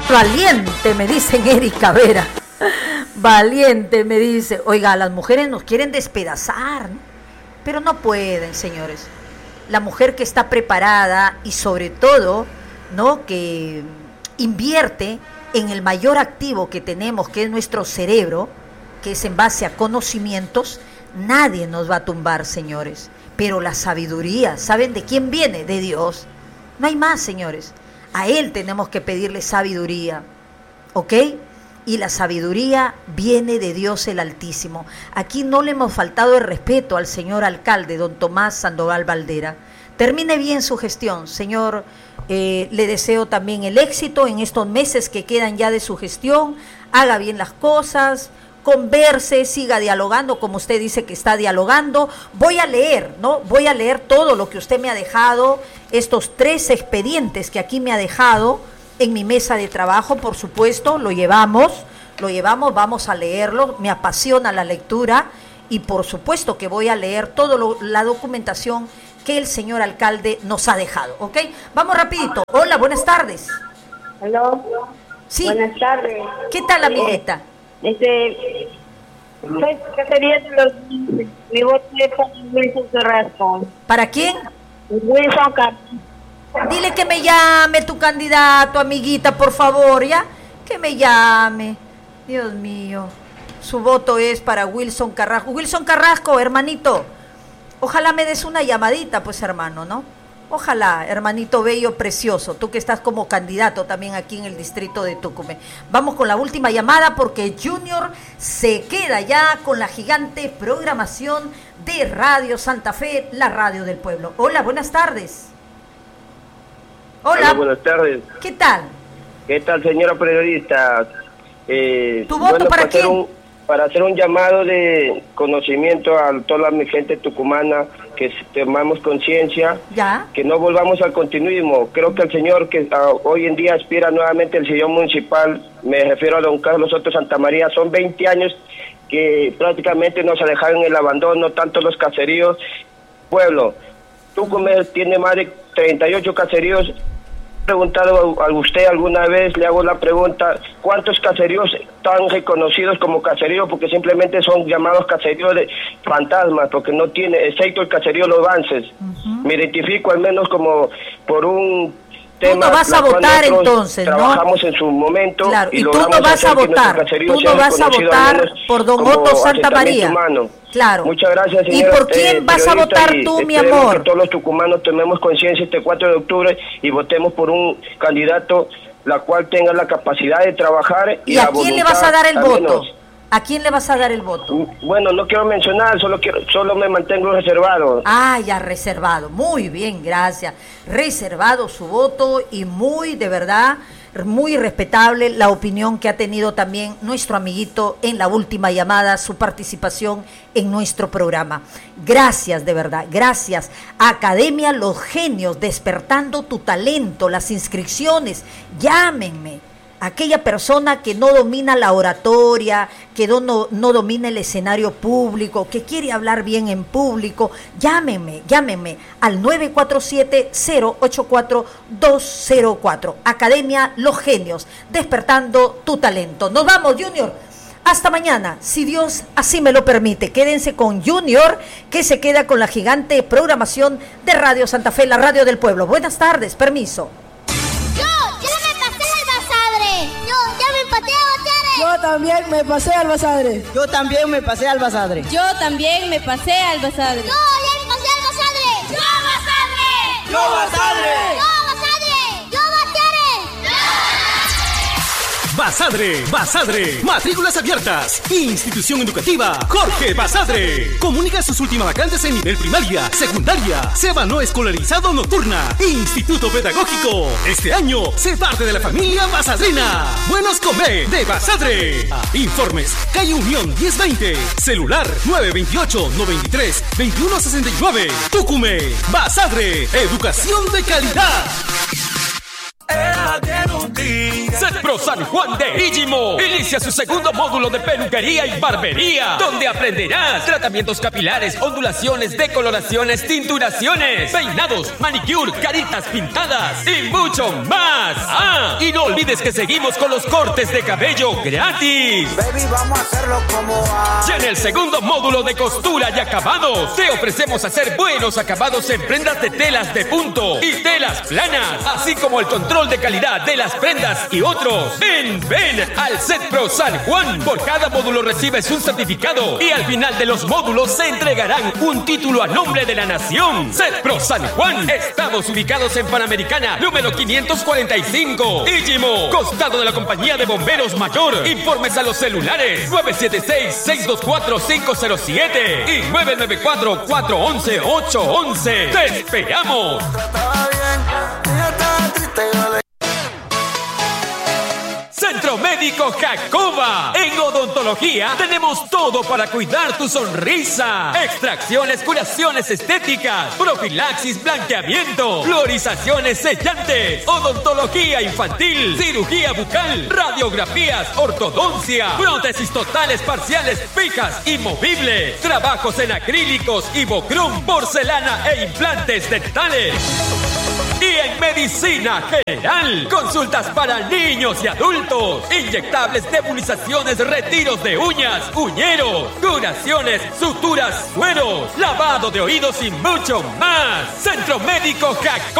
Valiente, me dicen Erika Vera. Valiente, me dice. Oiga, las mujeres nos quieren despedazar, ¿no? Pero no pueden, señores. La mujer que está preparada y sobre todo, ¿no?, que invierte en el mayor activo que tenemos, que es nuestro cerebro, que es en base a conocimientos, nadie nos va a tumbar, señores. Pero la sabiduría, ¿saben de quién viene? De Dios. No hay más, señores. A Él tenemos que pedirle sabiduría, ¿ok? Y la sabiduría viene de Dios el Altísimo. Aquí no le hemos faltado el respeto al señor alcalde, don Tomás Sandoval Valdera. Termine bien su gestión, señor. Le deseo también el éxito en estos meses que quedan ya de su gestión. Haga bien las cosas, converse, siga dialogando como usted dice que está dialogando. Voy a leer, ¿no? Voy a leer todo lo que usted me ha dejado, estos 3 expedientes que aquí me ha dejado en mi mesa de trabajo, por supuesto, lo llevamos, vamos a leerlo, me apasiona la lectura y por supuesto que voy a leer toda la documentación que el señor alcalde nos ha dejado, ¿ok? Vamos rapidito. Hola, buenas tardes. Hola. Sí. Buenas tardes. ¿Qué tal, amiguita? ¿Qué sería de los... Mi voto es para Wilson Carrasco. ¿Para quién? Wilson Carrasco. Dile que me llame tu candidato, amiguita, por favor, ¿ya? Que me llame. Dios mío. Su voto es para Wilson Carrasco. Wilson Carrasco, hermanito. Ojalá me des una llamadita, pues, hermano, ¿no? Ojalá, hermanito bello, precioso, tú que estás como candidato también aquí en el distrito de Tucumán. Vamos con la última llamada porque Junior se queda ya con la gigante programación de Radio Santa Fe, la radio del pueblo. Hola, buenas tardes. Hola. Buenas tardes. ¿Qué tal? ¿Qué tal, señora periodista? ¿Tu voto para quién? Para hacer un llamado de conocimiento a toda la gente tucumana, que tomamos conciencia, que no volvamos al continuismo. Creo que el señor que hoy en día aspira nuevamente el sillón municipal, me refiero a don Carlos Soto Santamaría, son 20 años que prácticamente nos ha dejado en el abandono, tanto los caseríos, pueblo. Tucumán tiene más de 38 caseríos. Preguntado a usted alguna vez, le hago la pregunta, ¿cuántos caseríos están reconocidos como caseríos? Porque simplemente son llamados caseríos de fantasmas, porque no tiene, excepto el caserío Los Vances. Me identifico al menos como por un tema. Tú no vas a votar entonces, ¿no? Trabajamos en su momento. Claro, y tú no vas a votar, tú no vas a votar por don Otto Santamaría. Claro. Muchas gracias, señora. ¿Y por quién vas a votar tú, mi amor? Que todos los tucumanos tomemos conciencia este 4 de octubre y votemos por un candidato la cual tenga la capacidad de trabajar. ¿Y a quién le vas a dar el voto? ¿A quién le vas a dar el voto? Bueno, no quiero mencionar, solo me mantengo reservado. Ah, ya reservado. Muy bien, gracias. Reservado su voto y muy, de verdad, muy respetable la opinión que ha tenido también nuestro amiguito en la última llamada, su participación en nuestro programa. Gracias, de verdad, gracias. Academia Los Genios, despertando tu talento, las inscripciones, llámenme. Aquella persona que no domina la oratoria, que no domina el escenario público, que quiere hablar bien en público, llámenme al 947-084-204. Academia Los Genios, despertando tu talento. Nos vamos, Junior. Hasta mañana, si Dios así me lo permite. Quédense con Junior, que se queda con la gigante programación de Radio Santa Fe, la radio del pueblo. Buenas tardes, permiso. Yo también me pasé al Basadre. Yo también me pasé al Basadre. Yo también me pasé al Basadre. Yo ya me pasé al Basadre. ¡Yo Basadre! ¡Yo Basadre! ¡Yo Basadre! ¡Yo Basadre. Basadre. Matrículas abiertas. Institución educativa Jorge Basadre. Comunica sus últimas vacantes en nivel primaria, secundaria, SEBA no escolarizado nocturna, Instituto Pedagógico. Este año, sé parte de la familia basadrina. Buenos comer de Basadre. Informes, calle Unión 1020. Celular 928-93-2169. Tucumé. Basadre. Educación de calidad. Setpro San Juan de Íllimo inicia su segundo módulo de peluquería y barbería, donde aprenderás tratamientos capilares, ondulaciones, decoloraciones, tinturaciones, peinados, manicure, caritas pintadas y mucho más. Y no olvides olvides que seguimos con los cortes de cabello gratis. Baby, vamos a hacerlo como va. Y en el segundo módulo de costura y acabados, te ofrecemos hacer buenos acabados en prendas de telas de punto y telas planas, así como el control de calidad de las prendas y otros. Ven al Set Pro San Juan. Por cada módulo recibes un certificado y al final de los módulos se entregarán un título a nombre de la nación. Set Pro San Juan. Estamos ubicados en Panamericana, número 545. Ígimo, costado de la Compañía de Bomberos Mayor. Informes a los celulares 976-624-507 y 994-411-811. ¡Te esperamos! Centro Médico Jacoba. En odontología tenemos todo para cuidar tu sonrisa. Extracciones, curaciones estéticas, profilaxis, blanqueamiento, fluorizaciones sellantes, odontología infantil, cirugía bucal, radiografías, ortodoncia, prótesis totales, parciales, fijas y movibles, trabajos en acrílicos, ibocrum, porcelana e implantes dentales. Y en medicina general, consultas para niños y adultos, inyectables, nebulizaciones, retiros de uñas, uñeros, curaciones, suturas, sueros, lavado de oídos y mucho más. Centro Médico Jacob.